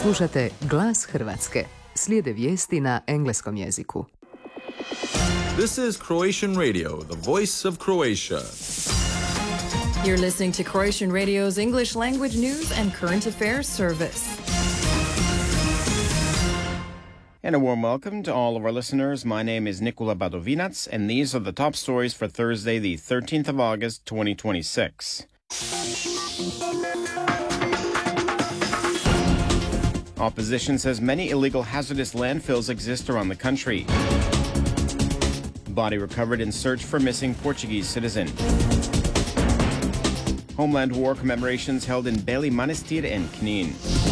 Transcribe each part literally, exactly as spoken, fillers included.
Slušate Glas Hrvatske. Slijede vijesti na engleskom jeziku. This is Croatian Radio, the voice of Croatia. You're listening to Croatian Radio's English language news and current affairs service. And a warm welcome to all of our listeners. My name is Nikola Badovinac, and these are the top stories for Thursday, the thirteenth of August, twenty twenty-six. Opposition says many illegal hazardous landfills exist around the country. Body recovered in search for missing Portuguese citizen. Homeland War commemorations held in Beli Manastir and Knin.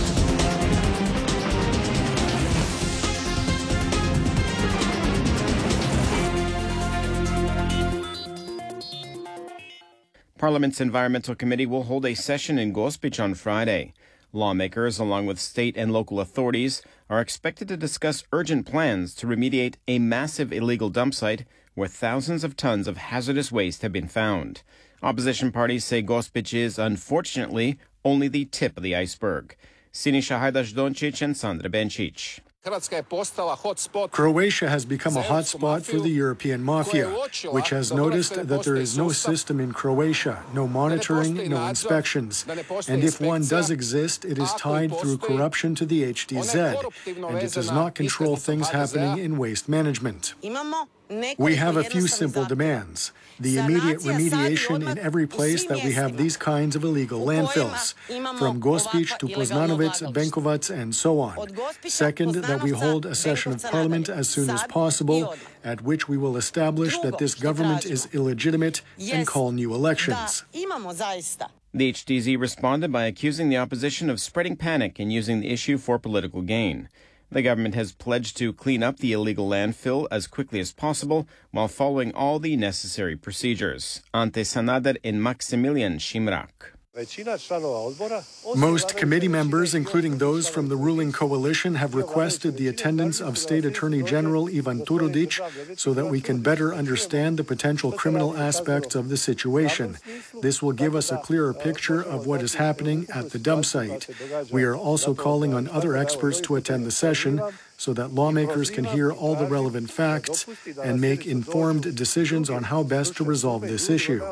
Parliament's Environmental Committee will hold a session in Gospić on Friday. Lawmakers, along with state and local authorities, are expected to discuss urgent plans to remediate a massive illegal dump site where thousands of tons of hazardous waste have been found. Opposition parties say Gospić is, unfortunately, only the tip of the iceberg. Siniša Hajdaš-Dončić and Sandra Benčić. Croatia has become a hotspot for the European mafia, which has noticed that there is no system in Croatia, no monitoring, no inspections. And if one does exist, it is tied through corruption to the H D Z, and it does not control things happening in waste management. We have a few simple demands. The immediate remediation in every place that we have these kinds of illegal landfills, from Gospić to Poznanovec, Benkovac, and so on. Second, that we hold a session of parliament as soon as possible, at which we will establish that this government is illegitimate and call new elections. The H D Z responded by accusing the opposition of spreading panic and using the issue for political gain. The government has pledged to clean up the illegal landfill as quickly as possible while following all the necessary procedures. Ante Sanader and Maximilian Šimrak. Most committee members, including those from the ruling coalition, have requested the attendance of State Attorney General Ivan Turudić so that we can better understand the potential criminal aspects of the situation. This will give us a clearer picture of what is happening at the dump site. We are also calling on other experts to attend the session so that lawmakers can hear all the relevant facts and make informed decisions on how best to resolve this issue.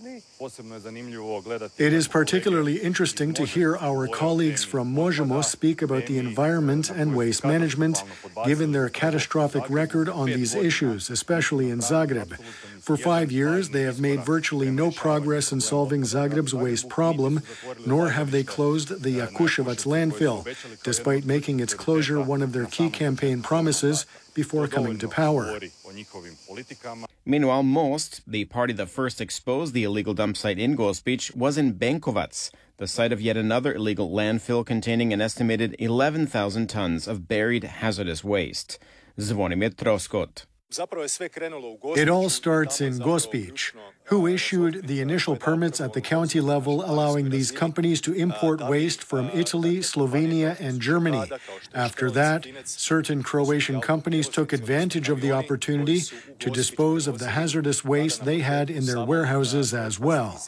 It is particularly interesting to hear our colleagues from Možemo speak about the environment and waste management, given their catastrophic record on these issues, especially in Zagreb. For five years, they have made virtually no progress in solving Zagreb's waste problem, nor have they closed the Jakuševac landfill, despite making its closure one of their key campaign promises before coming to power. Meanwhile, Most, the party that first exposed the illegal dump site in Gospić, was in Benkovac, the site of yet another illegal landfill containing an estimated eleven thousand tons of buried hazardous waste. Zvonimir Troskot. It all starts in Gospić, who issued the initial permits at the county level allowing these companies to import waste from Italy, Slovenia, and Germany. After that, certain Croatian companies took advantage of the opportunity to dispose of the hazardous waste they had in their warehouses as well.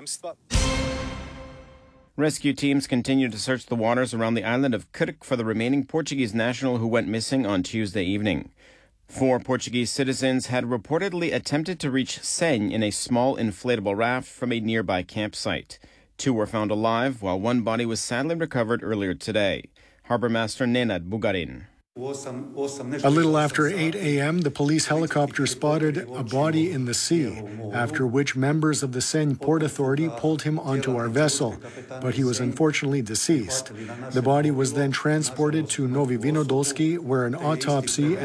Rescue teams continue to search the waters around the island of Krk for the remaining Portuguese national who went missing on Tuesday evening. Four Portuguese citizens had reportedly attempted to reach Senj in a small inflatable raft from a nearby campsite. Two were found alive, while one body was sadly recovered earlier today. Harbor Master Nenad Bugarin. A little after eight a.m., the police helicopter spotted a body in the sea, after which members of the Senj Port Authority pulled him onto our vessel, but he was unfortunately deceased. The body was then transported to Novi Vinodolski, where an autopsy